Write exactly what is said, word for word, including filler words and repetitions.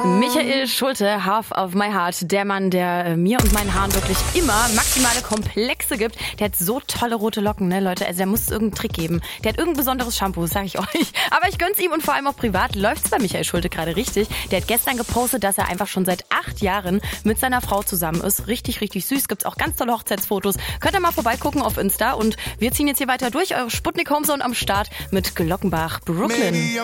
Michael Schulte, Half of My Heart, der Mann, der äh, mir und meinen Haaren wirklich immer maximale Komplexe gibt. Der hat so tolle rote Locken, ne, Leute. Also der muss irgendeinen Trick geben. Der hat irgendein besonderes Shampoo, sag ich euch. Aber ich gönn's ihm und vor allem auch privat läuft's bei Michael Schulte gerade richtig. Der hat gestern gepostet, dass er einfach schon seit acht Jahren mit seiner Frau zusammen ist. Richtig, richtig süß. Gibt's auch ganz tolle Hochzeitsfotos. Könnt ihr mal vorbeigucken auf Insta. Und wir ziehen jetzt hier weiter durch. Eure Sputnik Homezone am Start mit Glockenbach Brooklyn.